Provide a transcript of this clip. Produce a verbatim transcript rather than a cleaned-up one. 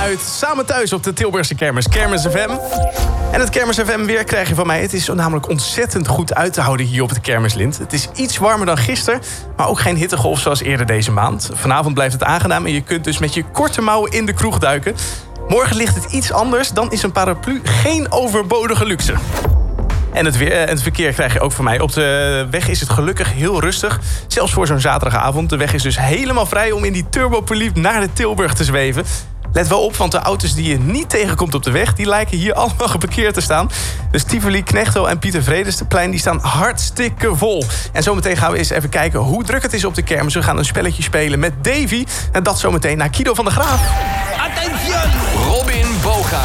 uit Samen Thuis op de Tilburgse kermis, Kermis F M. En het Kermis F M weer krijg je van mij. Het is namelijk ontzettend goed uit te houden hier op het Kermislint. Het is iets warmer dan gisteren, maar ook geen hittegolf zoals eerder deze maand. Vanavond blijft het aangenaam en je kunt dus met je korte mouwen in de kroeg duiken. Morgen ligt het iets anders, dan is een paraplu geen overbodige luxe. En het, weer, het verkeer krijg je ook van mij. Op de weg is het gelukkig heel rustig. Zelfs voor zo'n zaterdagavond. De weg is dus helemaal vrij om in die turbopoliep naar de Tilburg te zweven. Let wel op, want de auto's die je niet tegenkomt op de weg... die lijken hier allemaal geparkeerd te staan. Dus Tivoli, Knechtel en Pieter Vredesteplein die staan hartstikke vol. En zometeen gaan we eens even kijken hoe druk het is op de kermis. We gaan een spelletje spelen met Davy. En dat zometeen naar Kido van der Graaf.